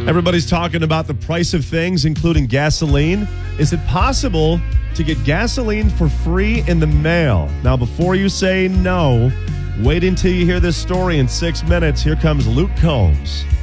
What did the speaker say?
Everybody's talking about the price of things, including gasoline. Is it possible to get gasoline for free in the mail? Now, before you say no, wait until you hear this story in 6 minutes. Here comes Luke Combs.